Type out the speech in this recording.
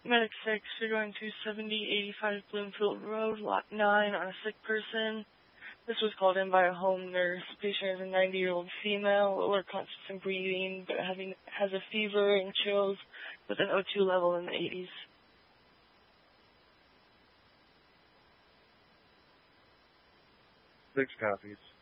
Medic 6, you're going to 7085 Bloomfield Road, Lot 9, on a sick person. This was called in by a home nurse. Patient is a 90-year-old female, lower constant breathing, but has a fever and chills with an O2 level in the 80s. 6 copies.